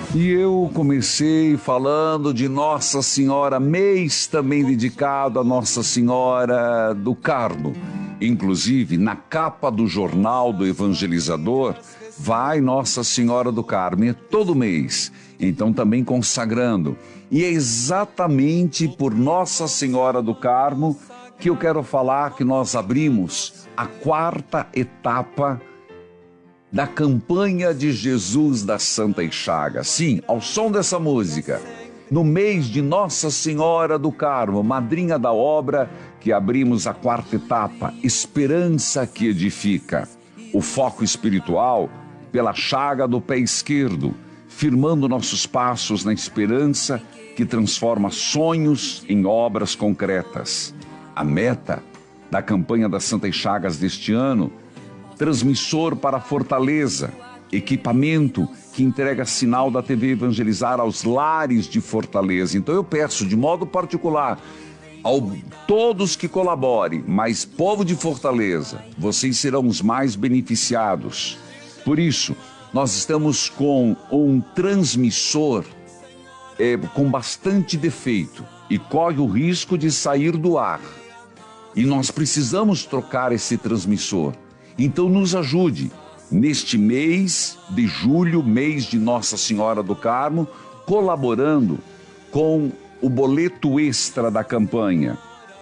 E eu comecei falando de Nossa Senhora, mês também dedicado a Nossa Senhora do Carmo. Inclusive, na capa do jornal do Evangelizador, vai Nossa Senhora do Carmo, é todo mês. Então também consagrando. E é exatamente por Nossa Senhora do Carmo que eu quero falar que nós abrimos a quarta etapa da campanha de Jesus das Santas Chagas. Sim, ao som dessa música, no mês de Nossa Senhora do Carmo, madrinha da obra, que abrimos a quarta etapa, Esperança que Edifica. O foco espiritual pela chaga do pé esquerdo, firmando nossos passos na esperança que transforma sonhos em obras concretas. A meta da campanha das Santas Chagas deste ano: transmissor para Fortaleza, equipamento que entrega sinal da TV Evangelizar aos lares de Fortaleza. Então eu peço de modo particular a todos que colaborem, mas povo de Fortaleza, vocês serão os mais beneficiados. Por isso, nós estamos com um transmissor com bastante defeito e corre o risco de sair do ar. E nós precisamos trocar esse transmissor. Então nos ajude neste mês de julho, mês de Nossa Senhora do Carmo, colaborando com o boleto extra da campanha.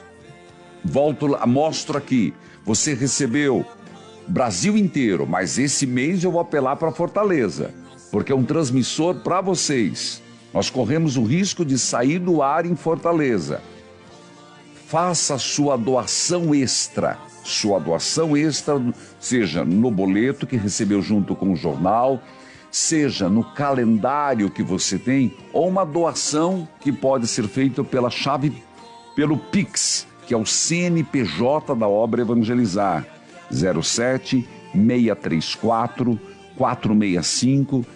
Mostro aqui, você recebeu Brasil inteiro, mas esse mês eu vou apelar para Fortaleza, porque é um transmissor para vocês. Nós corremos o risco de sair do ar em Fortaleza. Faça a sua doação extra. Sua doação extra, seja no boleto que recebeu junto com o jornal, seja no calendário que você tem, ou uma doação que pode ser feita pela chave, pelo Pix, que é o CNPJ da obra Evangelizar, 07 634 465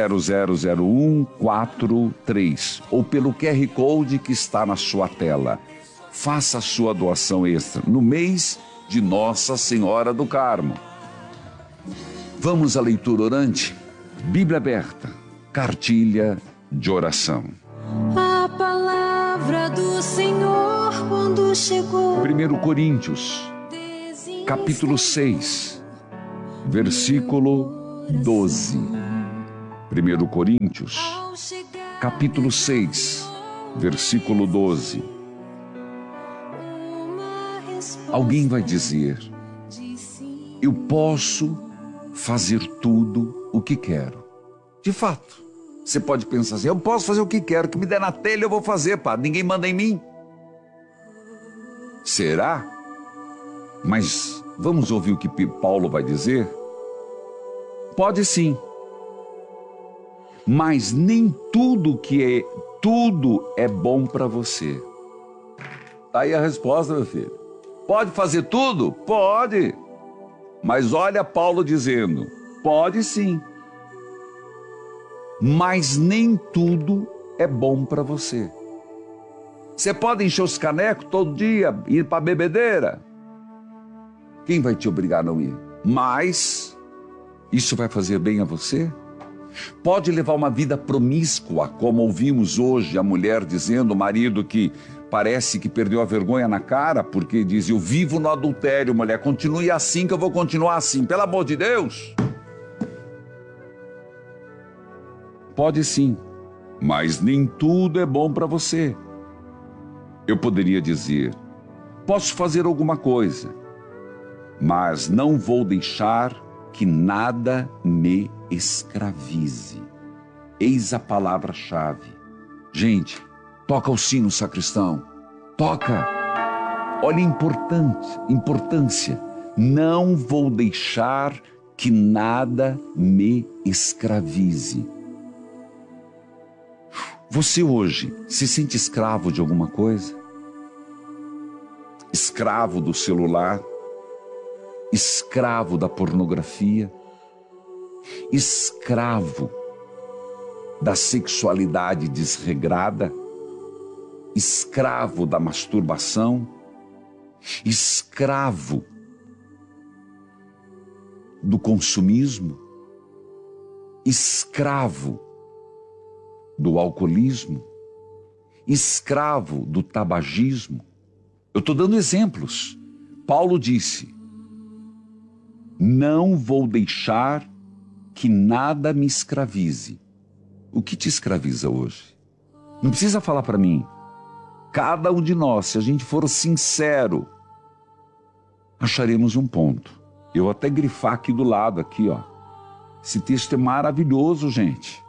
000143, ou pelo QR Code que está na sua tela. Faça a sua doação extra no mês de Nossa Senhora do Carmo. Vamos à leitura orante? Bíblia aberta, cartilha de oração. A palavra do Senhor quando chegou. 1 Coríntios, capítulo 6, versículo 12. 1 Coríntios, capítulo 6, versículo 12. Alguém vai dizer: eu posso fazer tudo o que quero. De fato, você pode pensar assim: eu posso fazer o que quero, o que me der na telha eu vou fazer, pá, ninguém manda em mim. Será? Mas vamos ouvir o que Paulo vai dizer? Pode sim. Mas nem tudo é bom para você. Tá aí a resposta, meu filho. Pode fazer tudo? Pode. Mas olha Paulo dizendo: pode sim. Mas nem tudo é bom para você. Você pode encher os canecos todo dia, ir para a bebedeira. Quem vai te obrigar a não ir? Mas isso vai fazer bem a você? Pode levar uma vida promíscua, como ouvimos hoje a mulher dizendo, o marido que parece que perdeu a vergonha na cara, porque diz: eu vivo no adultério, mulher, continue assim que eu vou continuar assim, pelo amor de Deus. Pode sim, mas nem tudo é bom para você. Eu poderia dizer: posso fazer alguma coisa, mas não vou deixar que nada me escravize. Eis a palavra-chave. Gente, toca o sino, sacristão. Toca. Olha a importância. Não vou deixar que nada me escravize. Você hoje se sente escravo de alguma coisa? Escravo do celular? Escravo da pornografia? Escravo da sexualidade desregrada? Escravo da masturbação? Escravo do consumismo? Escravo do alcoolismo, escravo do tabagismo. Eu estou dando exemplos. Paulo disse: não vou deixar que nada me escravize. O que te escraviza hoje? Não precisa falar para mim. Cada um de nós, se a gente for sincero, acharemos um ponto. Eu vou até grifar aqui do lado, aqui, ó. Esse texto é maravilhoso, gente.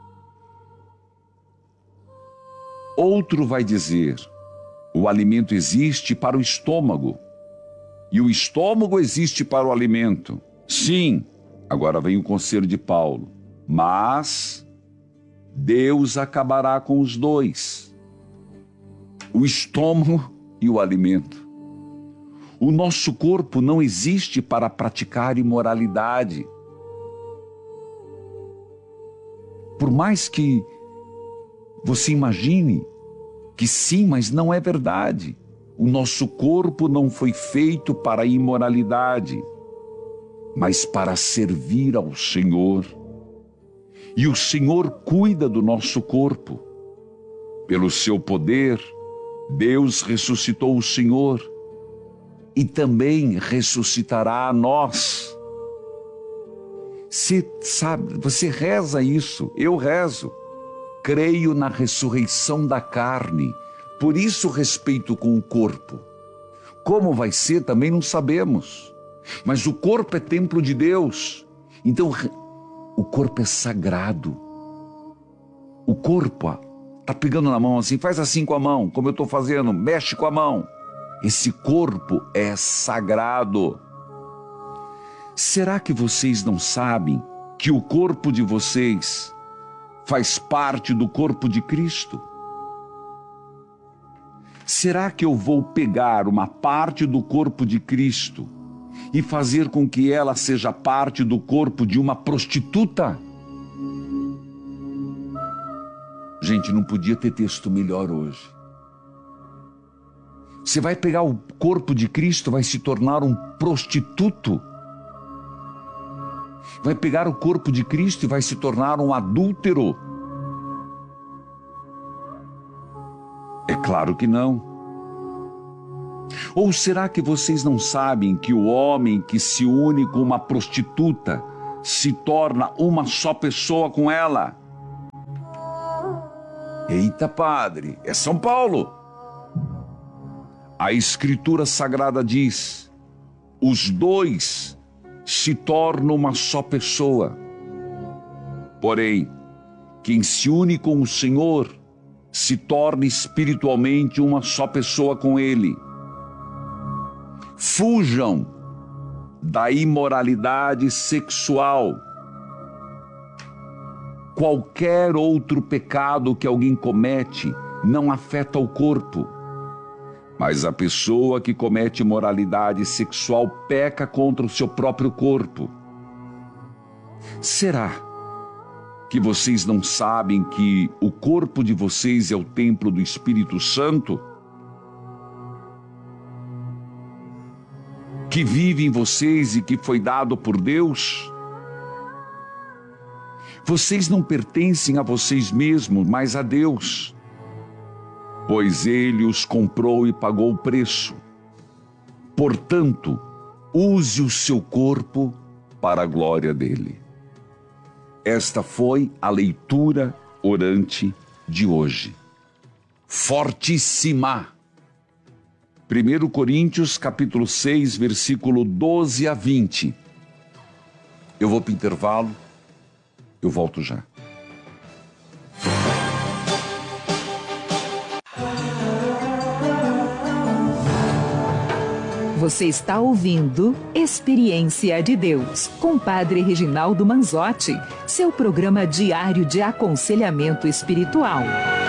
Outro vai dizer: o alimento existe para o estômago e o estômago existe para o alimento. Sim, agora vem o conselho de Paulo. Mas Deus acabará com os dois, o estômago e o alimento. O nosso corpo não existe para praticar imoralidade. Por mais que você imagine que sim, mas não é verdade. O nosso corpo não foi feito para a imoralidade, mas para servir ao Senhor. E o Senhor cuida do nosso corpo. Pelo seu poder, Deus ressuscitou o Senhor e também ressuscitará a nós. Você sabe, você reza isso, eu rezo. Creio na ressurreição da carne, por isso respeito com o corpo. Como vai ser também não sabemos, mas o corpo é templo de Deus, então o corpo é sagrado. O corpo está pegando na mão assim, faz assim com a mão, como eu estou fazendo, mexe com a mão. Esse corpo é sagrado. Será que vocês não sabem que o corpo de vocês faz parte do corpo de Cristo? Será que eu vou pegar uma parte do corpo de Cristo e fazer com que ela seja parte do corpo de uma prostituta? Gente, não podia ter texto melhor hoje. Você vai pegar o corpo de Cristo, vai se tornar um prostituto. Vai pegar o corpo de Cristo e vai se tornar um adúltero. É claro que não. Ou será que vocês não sabem que o homem que se une com uma prostituta se torna uma só pessoa com ela? Eita, padre, é São Paulo. A Escritura Sagrada diz: os dois se tornam uma só pessoa. Porém, quem se une com o Senhor se torna espiritualmente uma só pessoa com Ele. Fujam da imoralidade sexual. Qualquer outro pecado que alguém comete não afeta o corpo. Mas a pessoa que comete imoralidade sexual peca contra o seu próprio corpo. Será que vocês não sabem que o corpo de vocês é o templo do Espírito Santo? Que vive em vocês e que foi dado por Deus? Vocês não pertencem a vocês mesmos, mas a Deus, pois Ele os comprou e pagou o preço. Portanto, use o seu corpo para a glória dele. Esta foi a leitura orante de hoje. Fortíssima! 1 Coríntios, capítulo 6, versículo 12 a 20. Eu vou para o intervalo, eu volto já. Você está ouvindo Experiência de Deus, com o Padre Reginaldo Manzotti, seu programa diário de aconselhamento espiritual.